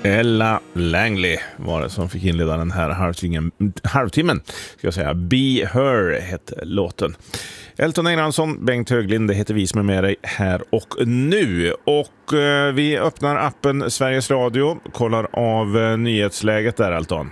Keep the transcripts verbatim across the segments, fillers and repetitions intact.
Ella Langley var det som fick inleda den här halvtimmen, halvtimmen ska jag säga. Be Her hette låten. Elton Einarsson, Bengt Höglind, det heter vi som är med dig här och nu. Och eh, vi öppnar appen Sveriges Radio, kollar av eh, nyhetsläget där, Elton.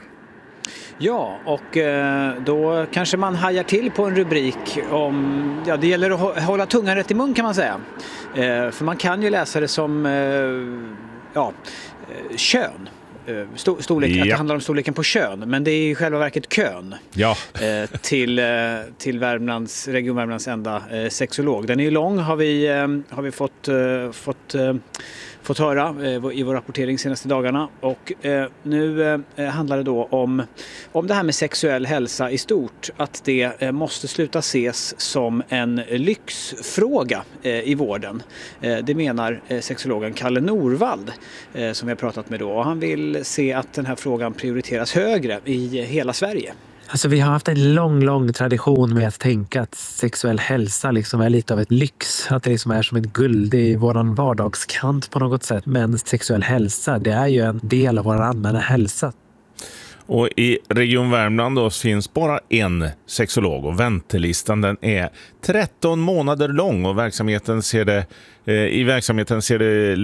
Ja, och eh, då kanske man hajar till på en rubrik om, ja, det gäller att hålla tungan rätt i mun kan man säga. Eh, för man kan ju läsa det som, eh, ja, eh, kön. Stor, storlek, ja. Att det handlar om storleken på kön, men det är i själva verket kön ja. eh, till, eh, till Värmlands, Region Värmlands enda eh, sexolog. Den är ju lång, har vi, eh, har vi fått, eh, fått, eh, fått höra eh, i vår rapportering senaste dagarna. Och eh, nu eh, handlar det då om, om det här med sexuell hälsa i stort, att det eh, måste sluta ses som en lyxfråga eh, i vården. Eh, det menar eh, sexologen Kalle Norvald eh, som vi har pratat med då, och han vill se att den här frågan prioriteras högre i hela Sverige. Alltså vi har haft en lång, lång tradition med att tänka att sexuell hälsa liksom är lite av ett lyx. Att det liksom är som ett guld i våran vardagskant på något sätt. Men sexuell hälsa, det är ju en del av vår allmänna hälsa. Och i Region Värmland då finns bara en sexolog och väntelistan den är tretton månader lång och verksamheten ser det, eh, i verksamheten ser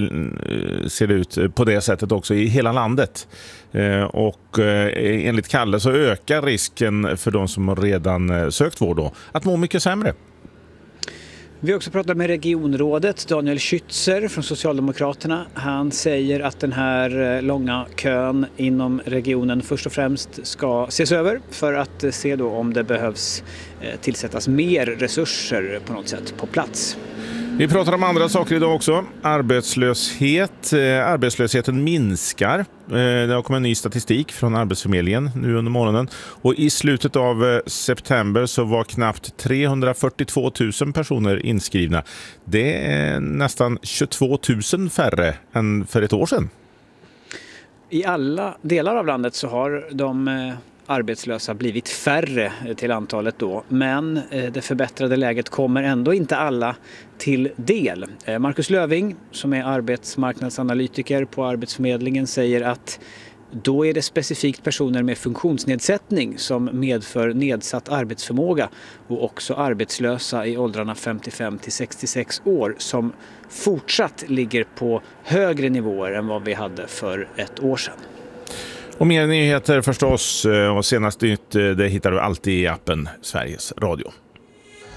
det, ser det ut på det sättet också i hela landet. Eh, och eh, enligt Kalle så ökar risken för de som redan eh, sökt vård då att må mycket sämre. Vi har också pratat med regionrådet Daniel Schützer från Socialdemokraterna. Han säger att den här långa kön inom regionen först och främst ska ses över för att se då om det behövs tillsättas mer resurser på något sätt på plats. Vi pratar om andra saker idag också. Arbetslöshet. Arbetslösheten minskar. Det har kommit en ny statistik från Arbetsförmedlingen nu under morgonen. Och i slutet av september så var knappt trehundrafyrtiotvå tusen personer inskrivna. Det är nästan tjugotvå tusen färre än för ett år sedan. I alla delar av landet så har de arbetslösa blivit färre till antalet då, men det förbättrade läget kommer ändå inte alla till del. Marcus Löving, som är arbetsmarknadsanalytiker på Arbetsförmedlingen, säger att då är det specifikt personer med funktionsnedsättning som medför nedsatt arbetsförmåga och också arbetslösa i åldrarna femtiofem till sextiosex år som fortsatt ligger på högre nivåer än vad vi hade för ett år sedan. Och mer nyheter förstås och senast nytt det hittar du alltid i appen Sveriges Radio.